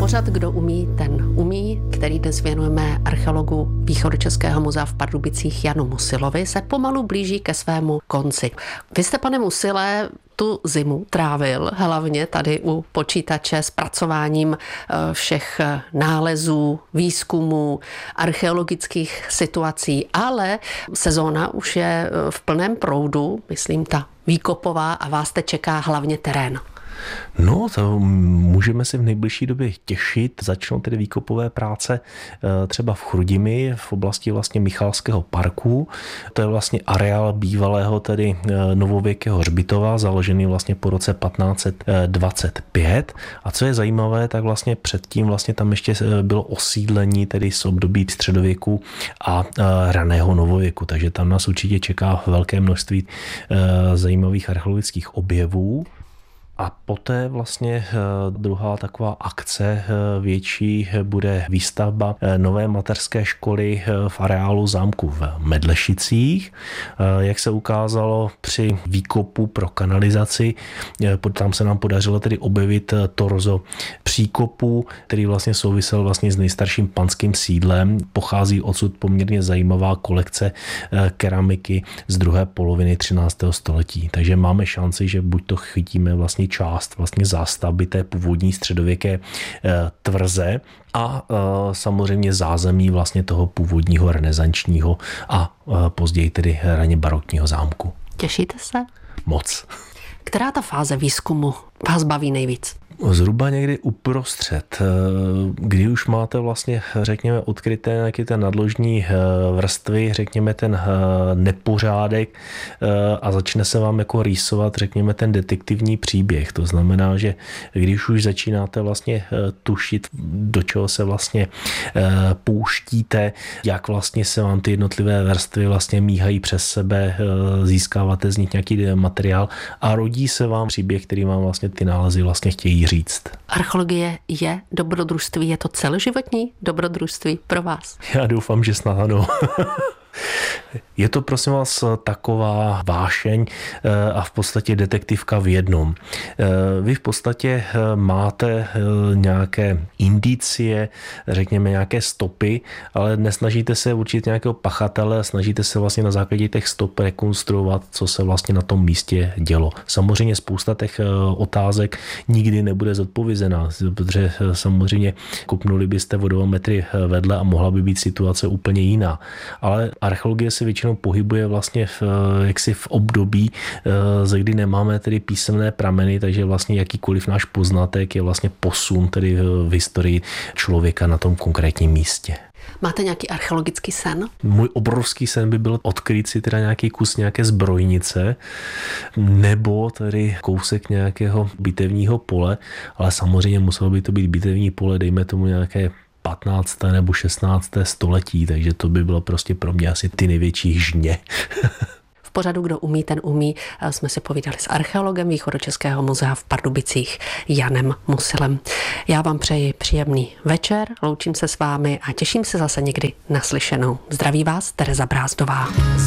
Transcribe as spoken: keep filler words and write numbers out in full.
Pořad Kdo umí, ten umí, který dnes věnujeme archeologu Východočeského muzea v Pardubicích Janu Musilovi, se pomalu blíží ke svému konci. Vy jste, pane Musile, tu zimu trávil hlavně tady u počítače s pracováním všech nálezů, výzkumů, archeologických situací, ale sezóna už je v plném proudu, myslím ta výkopová, a vás te čeká hlavně terén. No, to můžeme si v nejbližší době těšit. Začnou tedy výkopové práce třeba v Chrudimi, v oblasti vlastně Michalského parku. To je vlastně areál bývalého tedy novověkého hřbitova, založený vlastně po roce patnáct set dvacet pět. A co je zajímavé, tak vlastně předtím vlastně tam ještě bylo osídlení tedy z období středověku a raného novověku. Takže tam nás určitě čeká velké množství zajímavých archeologických objevů. A poté vlastně druhá taková akce větší bude výstavba nové mateřské školy v areálu zámku v Medlešicích. Jak se ukázalo při výkopu pro kanalizaci, tam se nám podařilo tedy objevit torzo příkopu, který vlastně souvisel vlastně s nejstarším panským sídlem. Pochází odsud poměrně zajímavá kolekce keramiky z druhé poloviny třináctého století. Takže máme šanci, že buď to chytíme vlastně část vlastně zástavby té původní středověké tvrze a samozřejmě zázemí vlastně toho původního renesančního a později tedy raně barokního zámku. Těšíte se? Moc. Která ta fáze výzkumu vás baví nejvíc? Zhruba někdy uprostřed, kdy už máte vlastně, řekněme, odkryté nějaké ten nadložní vrstvy, řekněme ten nepořádek a začne se vám jako rýsovat, řekněme, ten detektivní příběh. To znamená, že když už začínáte vlastně tušit, do čeho se vlastně pouštíte, jak vlastně se vám ty jednotlivé vrstvy vlastně míhají přes sebe, získáváte z nich nějaký materiál a rodí se vám příběh, který vám vlastně ty nálezy vlastně chtějí říct. Archeologie je dobrodružství, je to celoživotní dobrodružství pro vás? Já doufám, že snad ano. Je to, prosím vás, taková vášeň a v podstatě detektivka v jednom. Vy v podstatě máte nějaké indicie, řekněme nějaké stopy, ale nesnažíte se určit nějakého pachatele, snažíte se vlastně na základě těch stop rekonstruovat, co se vlastně na tom místě dělo. Samozřejmě spousta těch otázek nikdy nebude zodpovězená, protože samozřejmě kopnuli byste vodometry vedle a mohla by být situace úplně jiná. Ale archeologie se většinou pohybuje vlastně v, jaksi v období, ze kdy nemáme tedy písemné prameny, takže vlastně jakýkoliv náš poznatek je vlastně posun tedy v historii člověka na tom konkrétním místě. Máte nějaký archeologický sen? Můj obrovský sen by byl odkrýt si teda nějaký kus nějaké zbrojnice nebo tedy kousek nějakého bitevního pole, ale samozřejmě muselo by to být bitevní pole, dejme tomu nějaké patnácté nebo šestnácté století, takže to by bylo prostě pro mě asi ty největší žně. V pořadu Kdo umí, ten umí jsme si povídali s archeologem Východočeského muzea v Pardubicích Janem Musilem. Já vám přeji příjemný večer, loučím se s vámi a těším se zase někdy naslyšenou. Zdraví vás Tereza Brázdová.